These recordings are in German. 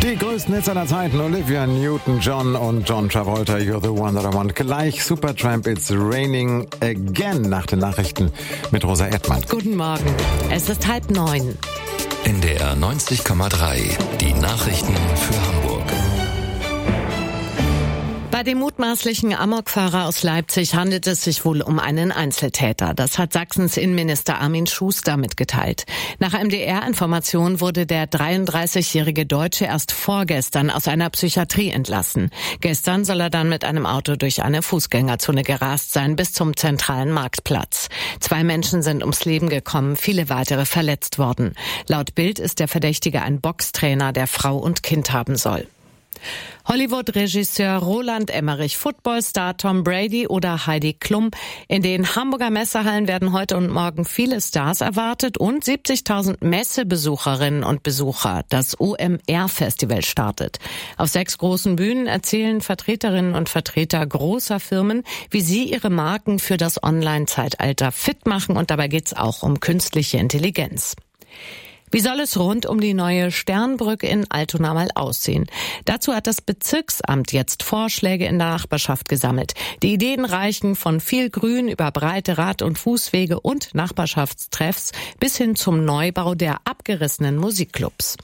Die größten Hits aller Zeiten, Olivia Newton-John und John Travolta, You're the One That I Want. Gleich Supertramp, It's Raining Again nach den Nachrichten mit Rosa Erdmann. Guten Morgen, es ist 8:30. NDR 90,3, die Nachrichten für Hamburg. Bei dem mutmaßlichen Amokfahrer aus Leipzig handelt es sich wohl um einen Einzeltäter. Das hat Sachsens Innenminister Armin Schuster mitgeteilt. Nach MDR-Informationen wurde der 33-jährige Deutsche erst vorgestern aus einer Psychiatrie entlassen. Gestern soll er dann mit einem Auto durch eine Fußgängerzone gerast sein bis zum zentralen Marktplatz. 2 Menschen sind ums Leben gekommen, viele weitere verletzt worden. Laut Bild ist der Verdächtige ein Boxtrainer, der Frau und Kind haben soll. Hollywood-Regisseur Roland Emmerich, Footballstar Tom Brady oder Heidi Klum. In den Hamburger Messehallen werden heute und morgen viele Stars erwartet und 70.000 Messebesucherinnen und Besucher. Das OMR-Festival startet. Auf 6 großen Bühnen erzählen Vertreterinnen und Vertreter großer Firmen, wie sie ihre Marken für das Online-Zeitalter fit machen, und dabei geht's auch um künstliche Intelligenz. Wie soll es rund um die neue Sternbrücke in Altona mal aussehen? Dazu hat das Bezirksamt jetzt Vorschläge in der Nachbarschaft gesammelt. Die Ideen reichen von viel Grün über breite Rad- und Fußwege und Nachbarschaftstreffs bis hin zum Neubau der abgerissenen Musikclubs.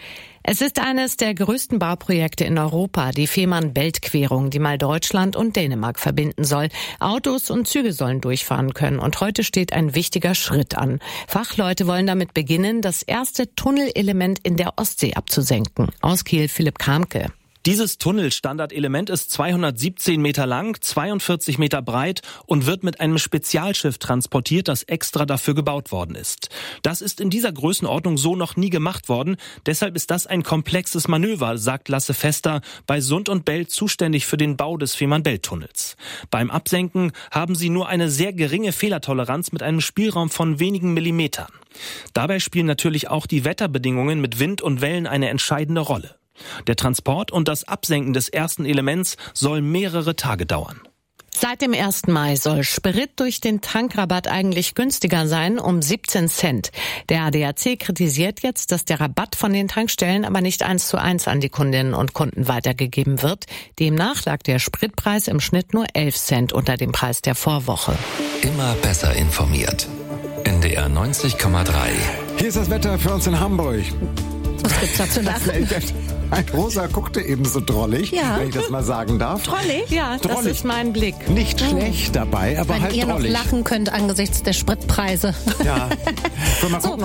Es ist eines der größten Bauprojekte in Europa, die Fehmarn-Belt-Querung, die mal Deutschland und Dänemark verbinden soll. Autos und Züge sollen durchfahren können und heute steht ein wichtiger Schritt an. Fachleute wollen damit beginnen, das erste Tunnelelement in der Ostsee abzusenken. Aus Kiel Philipp Kramke. Dieses Tunnelstandardelement ist 217 Meter lang, 42 Meter breit und wird mit einem Spezialschiff transportiert, das extra dafür gebaut worden ist. Das ist in dieser Größenordnung so noch nie gemacht worden. Deshalb ist das ein komplexes Manöver, sagt Lasse Fester, bei Sund und Belt zuständig für den Bau des Fehmarn-Belt-Tunnels. Beim Absenken haben sie nur eine sehr geringe Fehlertoleranz mit einem Spielraum von wenigen Millimetern. Dabei spielen natürlich auch die Wetterbedingungen mit Wind und Wellen eine entscheidende Rolle. Der Transport und das Absenken des ersten Elements soll mehrere Tage dauern. Seit dem 1. Mai soll Sprit durch den Tankrabatt eigentlich günstiger sein, um 17 Cent. Der ADAC kritisiert jetzt, dass der Rabatt von den Tankstellen aber nicht 1:1 an die Kundinnen und Kunden weitergegeben wird. Demnach lag der Spritpreis im Schnitt nur 11 Cent unter dem Preis der Vorwoche. Immer besser informiert. NDR 90,3. Hier ist das Wetter für uns in Hamburg. Was gibt's da zu lachen? Rosa guckte eben so drollig, Ja. wenn ich das mal sagen darf. Drollig? Ja, das Drollig. ist mein Blick. Nicht schlecht dabei, aber Wenn halt ihr noch drollig. lachen könnt angesichts der Spritpreise. Ja. Wollen wir mal gucken,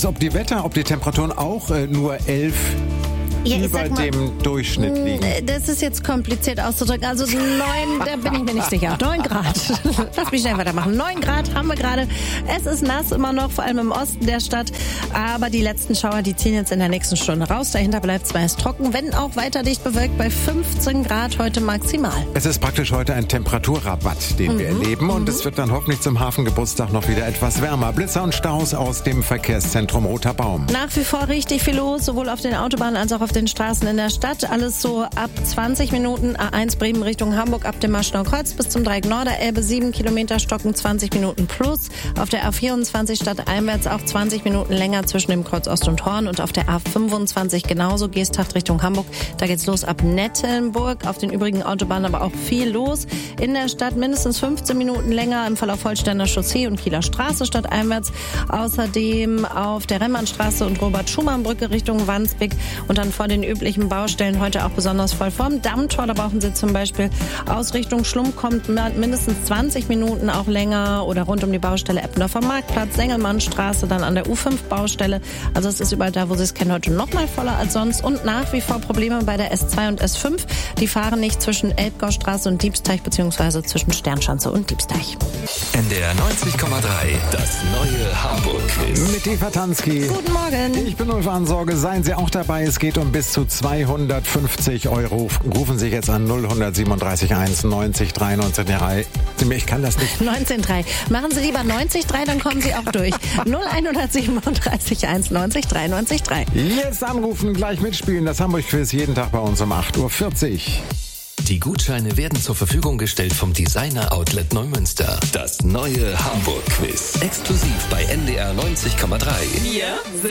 ob die Temperaturen auch nur 11 Ja, ich über sag mal, dem Durchschnitt liegen. Das ist jetzt kompliziert auszudrücken. Also 9, da bin ich mir nicht sicher. 9 Grad. Lass mich schnell weitermachen. 9 Grad haben wir gerade. Es ist nass immer noch, vor allem im Osten der Stadt. Aber die letzten Schauer, die ziehen jetzt in der nächsten Stunde raus. Dahinter bleibt es meist trocken, wenn auch weiter dicht bewölkt bei 15 Grad heute maximal. Es ist praktisch heute ein Temperaturrabatt, den wir erleben. Und es wird dann hoffentlich zum Hafengeburtstag noch wieder etwas wärmer. Blitzer und Staus aus dem Verkehrszentrum Roter Baum. Nach wie vor richtig viel los, sowohl auf den Autobahnen als auch auf den Straßen in der Stadt. Alles so ab 20 Minuten. A1 Bremen Richtung Hamburg ab dem Maschenauer Kreuz bis zum Dreieck Norderelbe. 7 Kilometer Stocken, 20 Minuten plus. Auf der A24 stadteinwärts auch 20 Minuten länger zwischen dem Kreuz Ost und Horn. Und auf der A25 genauso Geesthacht Richtung Hamburg. Da geht's los ab Nettelnburg. Auf den übrigen Autobahnen aber auch viel los. In der Stadt mindestens 15 Minuten länger im Verlauf Holsteiner Chaussee und Kieler Straße stadteinwärts. Außerdem auf der Remmernstraße und Robert-Schumann-Brücke Richtung Wandsbek. Und dann vor den üblichen Baustellen heute auch besonders voll vom Dammtor. Da brauchen Sie zum Beispiel aus Richtung Schlump kommt mindestens 20 Minuten auch länger oder rund um die Baustelle Eppendorfer Marktplatz, Sengelmannstraße, dann an der U5-Baustelle. Also es ist überall da, wo Sie es kennen, heute noch mal voller als sonst. Und nach wie vor Probleme bei der S2 und S5. Die fahren nicht zwischen Elbgaustraße und Diebsteich beziehungsweise zwischen Sternschanze und Diebsteich. NDR 90,3, das neue Hamburg-Quiz. Mit Eva Tansky. Guten Morgen. Ich bin Ulf Ansorge. Seien Sie auch dabei. Es geht um bis zu 250 Euro. Rufen Sie jetzt an 0137 1 90 93 3. Ich kann das nicht. 19,3. Machen Sie lieber 90,3, dann kommen Sie auch durch. 0137 1 90 93 3. Jetzt anrufen, gleich mitspielen. Das Hamburg-Quiz jeden Tag bei uns um 8:40 Uhr. Die Gutscheine werden zur Verfügung gestellt vom Designer Outlet Neumünster. Das neue Hamburg-Quiz. Exklusiv bei NDR 90,3. Wir sind